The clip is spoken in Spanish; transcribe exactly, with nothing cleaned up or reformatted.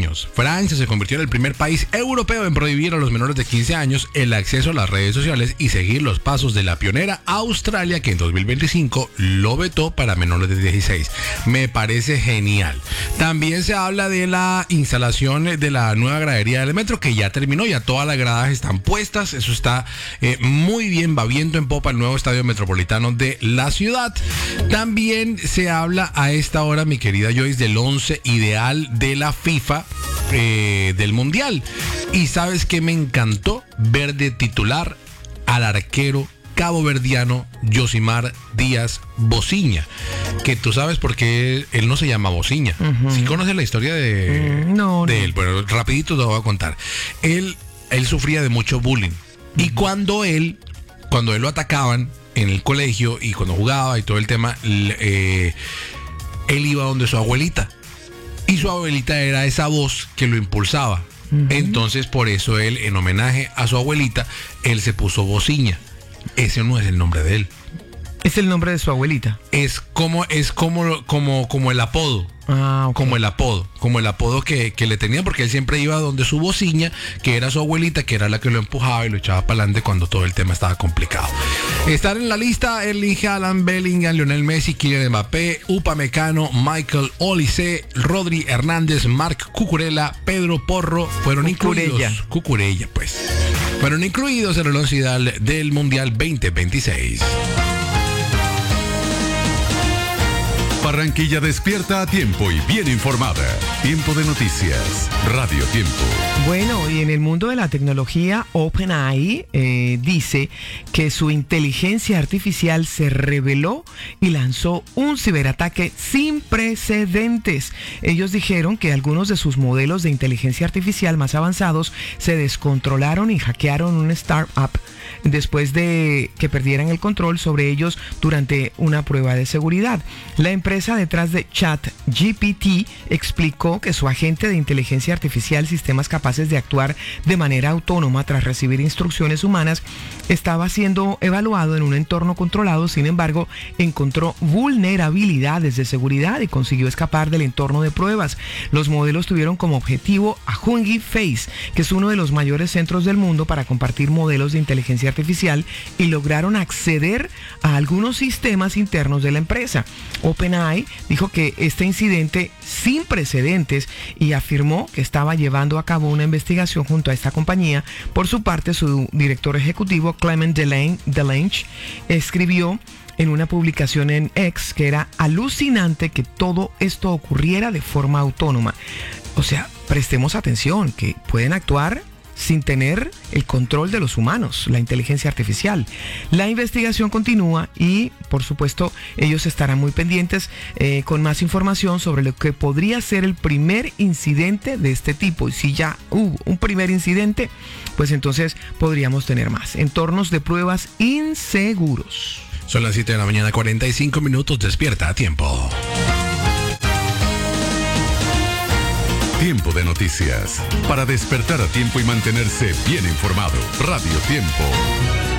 años, Francia se convirtió en el primer país europeo en prohibir a los menores de quince años el acceso a las redes sociales y seguir los pasos de la pionera Australia, que en dos mil veinticinco lo vetó para menores de dieciséis. Me parece genial. También se habla de la instalación de la nueva gradería del metro, que ya terminó, ya todas las gradas están puestas. Eso está eh, muy bien, va viento en popa el nuevo estadio metropolitano de la ciudad. También se habla a esta hora, mi querida Joyce, del once ideal de la FIFA eh, del Mundial. Y ¿sabes qué me encantó? Ver de titular al arquero caboverdiano Yosimar Díaz Bociña, que tú sabes por qué él no se llama Bociña. Uh-huh. ¿Sí conoces la historia de, uh, no, de no. él? Bueno, rapidito te voy a contar. Él, él sufría de mucho bullying. Uh-huh. Y cuando él, cuando él lo atacaban en el colegio y cuando jugaba y todo el tema, eh, él iba donde su abuelita. Y su abuelita era esa voz que lo impulsaba. Uh-huh. Entonces, por eso él, en homenaje a su abuelita, él se puso Bociña. Ese no es el nombre de él. Es el nombre de su abuelita. Es como, es como, como, como el apodo. Ah, okay. Como el apodo. Como el apodo que, que le tenían, porque él siempre iba donde su Bociña, que era su abuelita, que era la que lo empujaba y lo echaba para adelante cuando todo el tema estaba complicado. Están en la lista Erling Haaland, Bellingham, Lionel Messi, Kylian Mbappé, Upamecano, Michael Olise, Rodri Hernández, Marc Cucurella, Pedro Porro. Fueron Cucurella. incluidos. Cucurella, pues. Fueron incluidos en el once ideal del Mundial veinte veintiséis. Barranquilla despierta a tiempo y bien informada. Tiempo de noticias. Radio Tiempo. Bueno, y en el mundo de la tecnología, OpenAI eh, dice que su inteligencia artificial se reveló y lanzó un ciberataque sin precedentes. Ellos dijeron que algunos de sus modelos de inteligencia artificial más avanzados se descontrolaron y hackearon un startup después de que perdieran el control sobre ellos durante una prueba de seguridad. La empresa detrás de ChatGPT explicó que su agente de inteligencia artificial, sistemas capaces de actuar de manera autónoma tras recibir instrucciones humanas, estaba siendo evaluado en un entorno controlado. Sin embargo, encontró vulnerabilidades de seguridad y consiguió escapar del entorno de pruebas. Los modelos tuvieron como objetivo a Hugging Face, que es uno de los mayores centros del mundo para compartir modelos de inteligencia artificial, y lograron acceder a algunos sistemas internos de la empresa. OpenAI dijo que este incidente sin precedentes y afirmó que estaba llevando a cabo una investigación junto a esta compañía. Por su parte, su director ejecutivo, Clement Delange, escribió en una publicación en X que era alucinante que todo esto ocurriera de forma autónoma. O sea, prestemos atención, que pueden actuar sin tener el control de los humanos, la inteligencia artificial. La investigación continúa y, por supuesto, ellos estarán muy pendientes eh, con más información sobre lo que podría ser el primer incidente de este tipo. Y si ya hubo un primer incidente, pues entonces podríamos tener más. Entornos de pruebas inseguros. Son las siete de la mañana, cuarenta y cinco minutos. Despierta a tiempo. Tiempo de noticias. Para despertar a tiempo y mantenerse bien informado. Radio Tiempo.